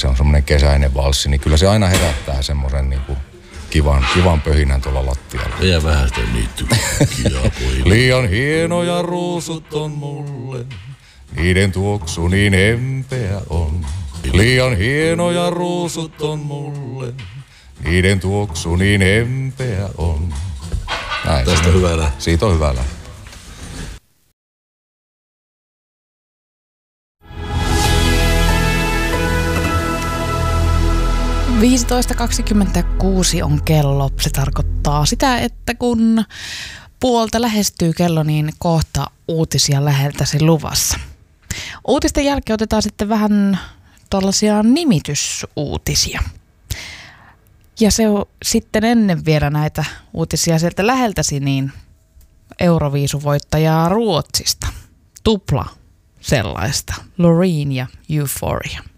se on semmoinen kesäinen valssi, niin kyllä se aina herättää semmoisen niin kuin kivan pöhinän tuolla lattialla. Vielä vähän sitä niittyy. Liian hienoja ruusut on mulle, niiden tuoksu niin hempeä on. Liian hienoja ruusut on mulle, niiden tuoksu niin hempeä on. Näin. Tästä on hyvä lähtö. Siitä on hyvä lähtö. on kello. Se tarkoittaa sitä, että kun puolta lähestyy kello, niin kohta uutisia läheltäsi luvassa. Uutisten jälkeen otetaan sitten vähän tuollaisia nimitysuutisia. Ja se on sitten ennen vielä näitä uutisia sieltä läheltäsi, niin Euroviisuvoittajaa Ruotsista. Tupla sellaista. Loreen ja Euphoria.